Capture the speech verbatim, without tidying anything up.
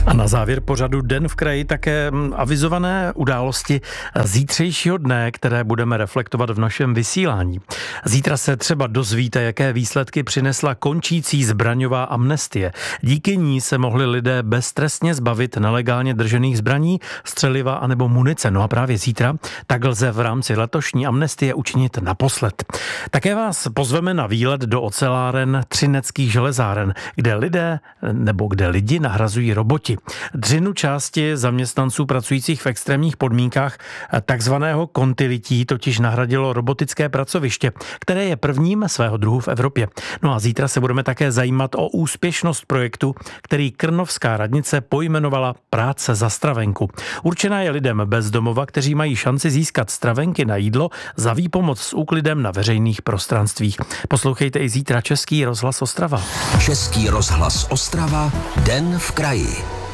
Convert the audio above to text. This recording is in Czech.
A na závěr pořadu Den v kraji také avizované události zítřejšího dne, které budeme reflektovat v našem vysílání. Zítra se třeba dozvíte, jaké výsledky přinesla končící zbraňová amnestie. Díky ní se mohli lidé beztrestně zbavit nelegálně držených zbraní, střeliva anebo munice. No a právě zítra tak lze v rámci letošní amnestie učinit naposled. Také vás pozveme na výlet do oceláren Třineckých železáren, kde lidé nebo kde lidi nahrazují roboti. Dřinu části zaměstnanců pracujících v extrémních podmínkách takzvaného kontilití totiž nahradilo robotické pracoviště, které je prvním svého druhu v Evropě. No a zítra se budeme také zajímat o úspěšnost projektu, který Krnovská radnice pojmenovala Práce za stravenku. Určená je lidem bez domova, kteří mají šanci získat stravenky na jídlo za výpomoc s úklidem na veřejných prostranstvích. Poslouchejte i zítra Český rozhlas Ostrava. Český rozhlas Ostrava, Den v kraji.